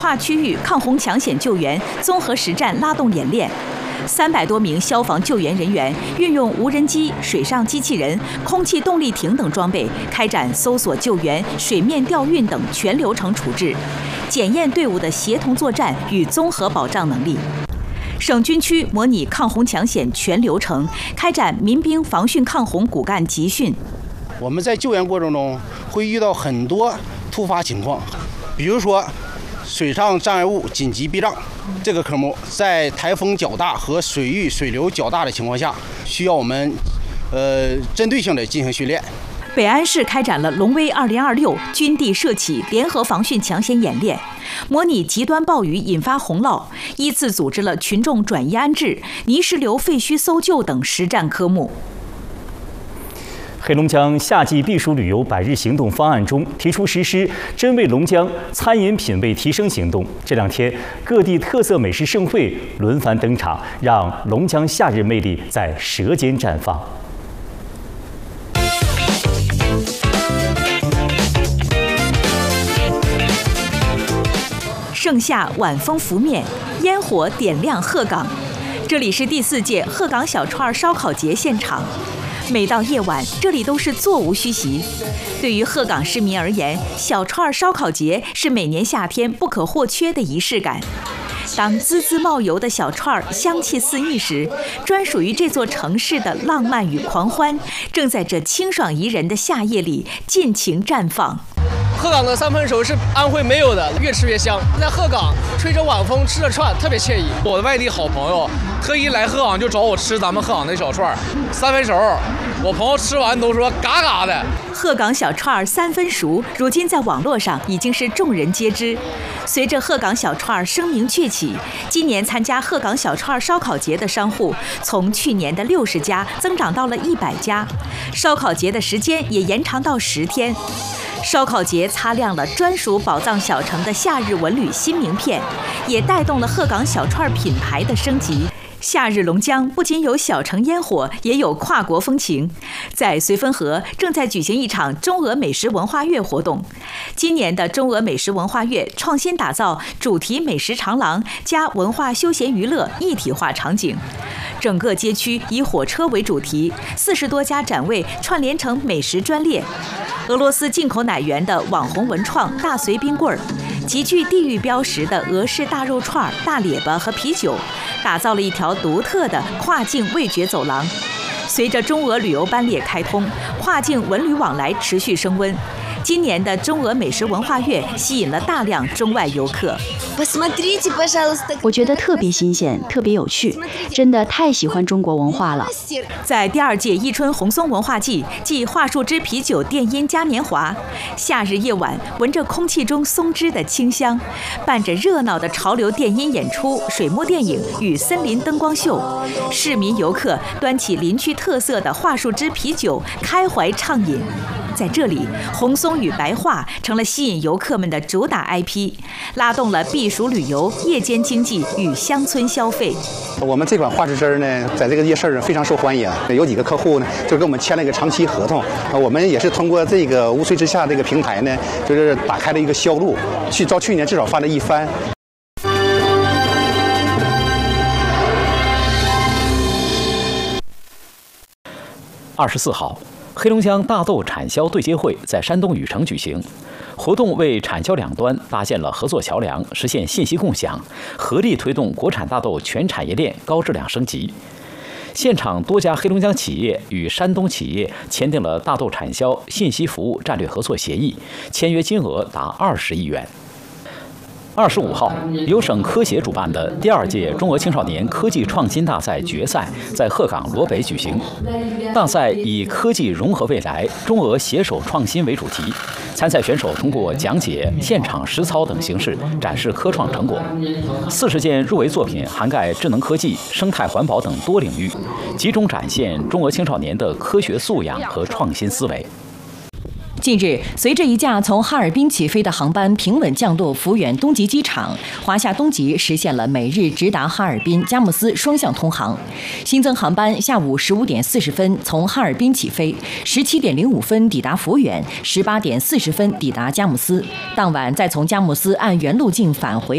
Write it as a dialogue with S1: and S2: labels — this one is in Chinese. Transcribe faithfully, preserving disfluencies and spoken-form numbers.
S1: 跨区域抗洪抢险救援综合实战拉动演练。 三百多名消防救援人员运用无人机、水上机器人、空气动力艇等装备，开展搜索救援、水面调运等全流程处置，检验队伍的协同作战与综合保障能力。省军区模拟抗洪抢险全流程，开展民兵防汛抗洪骨干集训。
S2: 我们在救援过程中会遇到很多突发情况，比如说水上障碍物紧急避障。 这个科目在台风较大和水域水流较大的情况下，需要我们呃针对性的进行训练。
S1: 北安市开展了“龙威二零二六”军地社企联合防汛抢险演练，模拟极端暴雨引发洪涝，依次组织了群众转移安置、泥石流废墟搜救等实战科目。
S3: 黑龙江夏季避暑旅游百日行动方案中提出实施“真味龙江”餐饮品味提升行动。这两天，各地特色美食盛会轮番登场，让龙江夏日魅力在舌尖绽放。
S1: 盛夏晚风拂面，烟火点亮鹤岗。这里是第四届鹤岗小串烧烤节现场。 每到夜晚，这里都是座无虚席。对于鹤岗市民而言，小串烧烤节是每年夏天不可或缺的仪式感。当滋滋冒油的小串香气四溢时，专属于这座城市的浪漫与狂欢，正在这清爽宜人的夏夜里尽情绽放。
S4: 鹤岗的三分熟是安徽没有的，越吃越香。在鹤岗吹着晚风，吃着串，特别惬意。我的外地好朋友特意来鹤岗就找我吃咱们鹤岗的小串三分熟，我朋友吃完都说嘎嘎的。
S1: 鹤岗小串三分熟，如今在网络上已经是众人皆知。随着鹤岗小串声名鹊起，今年参加鹤岗小串烧烤节的商户从去年的六十家增长到了一百家，烧烤节的时间也延长到十天。 烧烤节擦亮了专属宝藏小城的夏日文旅新名片，也带动了鹤岗小串品牌的升级。夏日龙江不仅有小城烟火，也有跨国风情。在绥芬河正在举行一场中俄美食文化月活动。今年的中俄美食文化月创新打造主题美食长廊加文化休闲娱乐一体化场景。 整个街区以火车为主题，四十多家展位串联成美食专列。俄罗斯进口奶源的网红文创大绥冰棍儿，极具地域标识的俄式大肉串、大列巴和啤酒，打造了一条独特的跨境味觉走廊。随着中俄旅游班列开通，跨境文旅往来持续升温。 今年的中俄美食文化月吸引了大量中外游客。
S5: 我觉得特别新鲜，特别有趣，真的太喜欢中国文化了。
S1: 在第二届伊春红松文化季暨桦树枝啤酒电音嘉年华，夏日夜晚闻着空气中松枝的清香，伴着热闹的潮流电音演出、水墨电影与森林灯光秀，市民游客端起林区特色的桦树枝啤酒，开怀畅饮。 在这里，红松与白桦成了吸引游客们的主打 I P， 拉动了避暑旅游、夜间经济与乡村消费。
S6: 我们这款桦树枝呢，在这个夜市非常受欢迎，有几个客户呢，就跟我们签了一个长期合同。我们也是通过这个无税之下这个平台呢，就是打开了一个销路，去照去年至少翻了一番。
S3: 二十四号。 黑龙江大豆产销对接会在山东禹城举行，活动为产销两端搭建了合作桥梁，实现信息共享，合力推动国产大豆全产业链高质量升级。现场多家黑龙江企业与山东企业签订了大豆产销信息服务战略合作协议，签约金额达二十亿元。 二十五号，由省科协主办的第二届中俄青少年科技创新大赛决赛在鹤岗罗北举行。大赛以“科技融合未来，中俄携手创新”为主题，参赛选手通过讲解、现场实操等形式展示科创成果。四十件入围作品涵盖智能科技、生态环保等多领域，集中展现中俄青少年的科学素养和创新思维。
S7: 近日，随着一架从哈尔滨起飞的航班平稳降落抚远东极机场，华夏东极实现了每日直达哈尔滨、佳木斯双向通航。新增航班下午十五点四十分从哈尔滨起飞，十七点零五分抵达抚远，十八点四十分抵达佳木斯，当晚再从佳木斯按原路径返回。